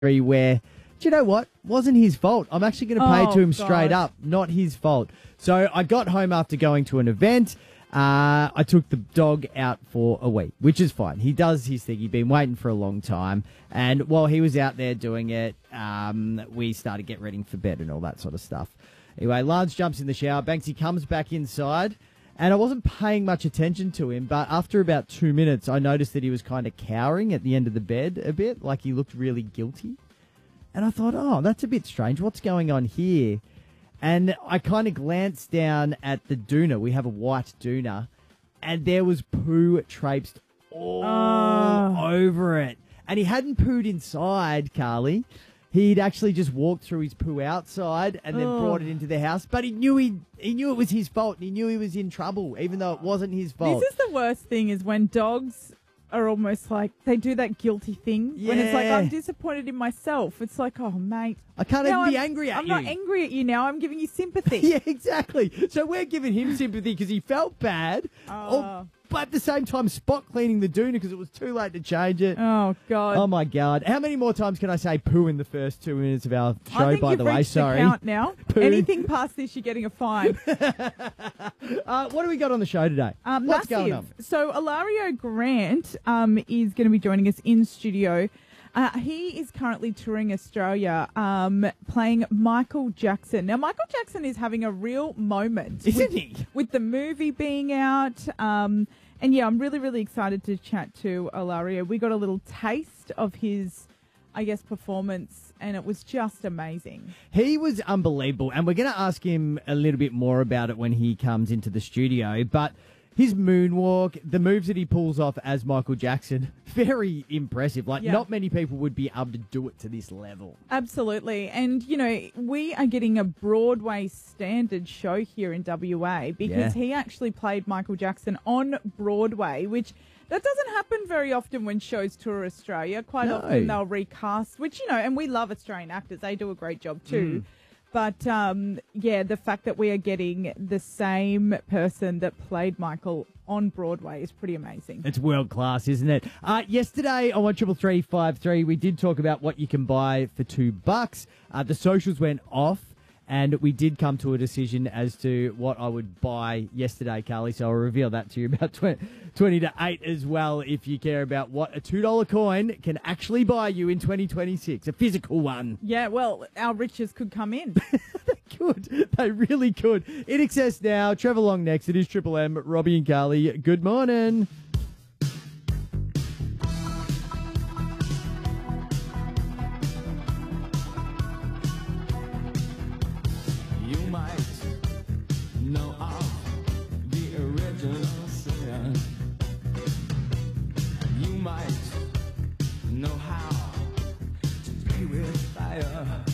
where, do you know what? Wasn't his fault. I'm actually going to pay it to him straight up. Not his fault. So I got home after going to an event. I took the dog out for a week, which is fine. He does his thing. He'd been waiting for a long time. And while he was out there doing it, we started getting ready for bed and all that sort of stuff. Anyway, Lance jumps in the shower. Banksy comes back inside. And I wasn't paying much attention to him, but after about 2 minutes, I noticed that he was kind of cowering at the end of the bed a bit, like he looked really guilty. And I thought, oh, that's a bit strange. What's going on here? And I kind of glanced down at the doona. We have a white doona, and there was poo traipsed all over it. And he hadn't pooed inside, Carly. He'd actually just walked through his poo outside and then brought it into the house. But he knew it was his fault, and he knew he was in trouble, even though it wasn't his fault. This is the worst thing, is when dogs are almost like, they do that guilty thing. Yeah. When it's like, I'm disappointed in myself. It's like, oh, mate. I can't even be angry at you. I'm not angry at you now. I'm giving you sympathy. Yeah, exactly. So we're giving him sympathy because he felt bad. But at the same time, spot cleaning the doona because it was too late to change it. Oh, God. Oh, my God. How many more times can I say poo in the first 2 minutes of our show, by the way? Reached Sorry. the count now. Poo. Anything past this, you're getting a fine. What do we got on the show today? What's going on? So, Ilario Grant is going to be joining us in studio. He is currently touring Australia, playing Michael Jackson. Now, Michael Jackson is having a real moment. Isn't he? With the movie being out. And yeah, I'm really, really excited to chat to Ilario. We got a little taste of his, I guess, performance, and it was just amazing. He was unbelievable, and we're going to ask him a little bit more about it when he comes into the studio, but his moonwalk, the moves that he pulls off as Michael Jackson, very impressive. Like, not many people would be able to do it to this level. Absolutely. And, you know, we are getting a Broadway standard show here in WA because he actually played Michael Jackson on Broadway, which that doesn't happen very often when shows tour Australia. Quite often they'll recast, which, you know, and we love Australian actors. They do a great job too. But, yeah, the fact that we are getting the same person that played Michael on Broadway is pretty amazing. It's world class, isn't it? Yesterday on 13353, we did talk about what you can buy for $2. The socials went off, and we did come to a decision as to what I would buy yesterday, Carly. So I'll reveal that to you about 20 to 8 as well, if you care about what a $2 coin can actually buy you in 2026, a physical one. Yeah, well, our riches could come in. They could. They really could. In excess now. Trevor Long next. It is Triple M. Robbie and Carly. Good morning. You might know of the original sin. You might know how to play with fire.